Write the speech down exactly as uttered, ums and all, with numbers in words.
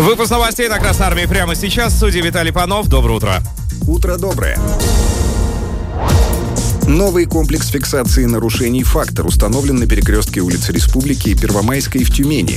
Выпуск новостей на Красной Армии прямо сейчас. В студии Виталий Панов. Доброе утро. Утро доброе. Новый комплекс фиксации нарушений «Фактор» установлен на перекрестке улицы Республики и Первомайской в Тюмени.